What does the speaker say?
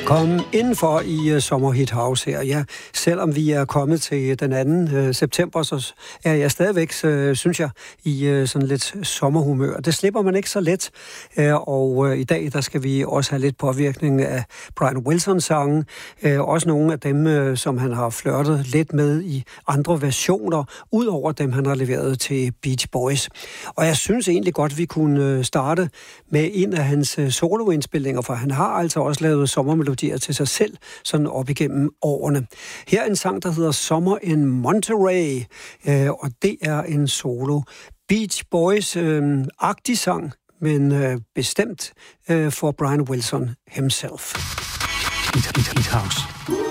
Kom indenfor i Sommerhit House her. Ja, selvom vi er kommet til den 2. september, så er jeg stadigvæk, synes jeg, i sådan lidt sommerhumør. Det slipper man ikke så let. Og i dag, der skal vi også have lidt påvirkning af Brian Wilsons sange. Også nogle af dem, som han har flirtet lidt med i andre versioner, ud over dem, han har leveret til Beach Boys. Og jeg synes egentlig godt, vi kunne starte med en af hans soloindspilninger, for han har altså også lavet sommermelodier til sig selv, sådan op igennem årene. Her er en sang, der hedder Summer in Monterey, og det er en solo Beach Boys-agtig sang, men bestemt for Brian Wilson himself. Hit House.